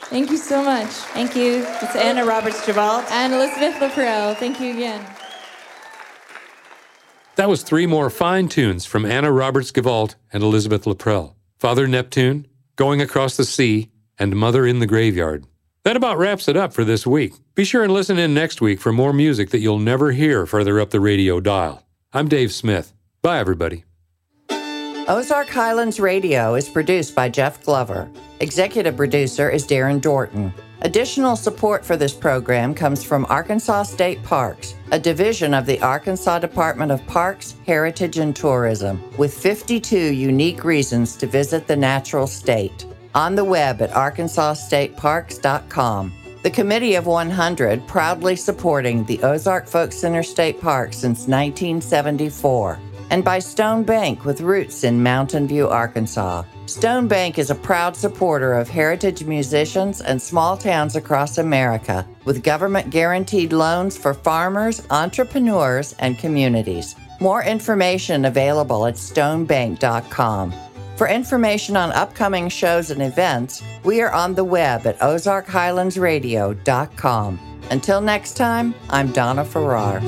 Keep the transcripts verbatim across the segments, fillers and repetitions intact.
Thank you so much. Thank you. It's Anna Roberts-Givault. And Elizabeth Leprell. Thank you again. That was three more fine tunes from Anna Roberts-Givault and Elizabeth Leprell. Father Neptune, Going Across the Sea, and Mother in the Graveyard. That about wraps it up for this week. Be sure and listen in next week for more music that you'll never hear further up the radio dial. I'm Dave Smith. Bye, everybody. Ozark Highlands Radio is produced by Jeff Glover. Executive producer is Darren Dorton. Additional support for this program comes from Arkansas State Parks, a division of the Arkansas Department of Parks, Heritage, and Tourism, with fifty-two unique reasons to visit the natural state. On the web at arkansas state parks dot com. The Committee of one hundred proudly supporting the Ozark Folk Center State Park since nineteen seventy-four. And by Stone Bank with roots in Mountain View, Arkansas. Stone Bank is a proud supporter of heritage musicians and small towns across America, with government-guaranteed loans for farmers, entrepreneurs, and communities. More information available at stone bank dot com. For information on upcoming shows and events, we are on the web at ozark highlands radio dot com. Until next time, I'm Donna Farrar.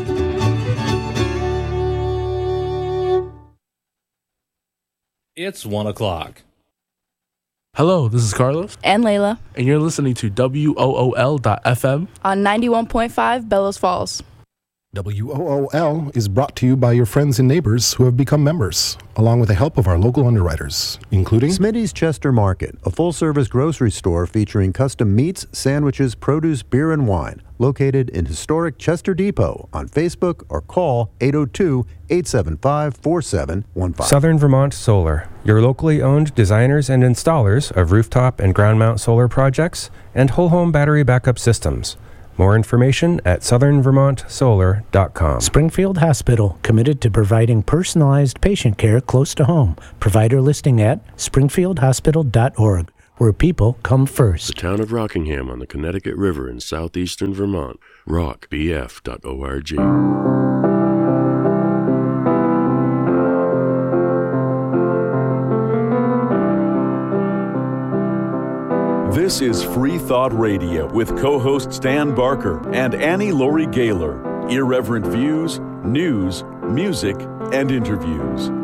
It's one o'clock. Hello, this is Carlos. And Layla. And you're listening to W O O L dot F M on ninety-one point five Bellows Falls. W O O L is brought to you by your friends and neighbors who have become members, along with the help of our local underwriters, including Smitty's Chester Market, a full-service grocery store featuring custom meats, sandwiches, produce, beer, and wine, located in historic Chester Depot on Facebook or call eight oh two, eight seven five, four seven one five. Southern Vermont Solar, your locally owned designers and installers of rooftop and ground mount solar projects and whole home battery backup systems. More information at southern vermont solar dot com. Springfield Hospital, committed to providing personalized patient care close to home. Provider listing at springfield hospital dot org, where people come first. The town of Rockingham on the Connecticut River in southeastern Vermont. rock b f dot org. This is Free Thought Radio with co-hosts Dan Barker and Annie Laurie Gaylor. Irreverent views, news, music, and interviews.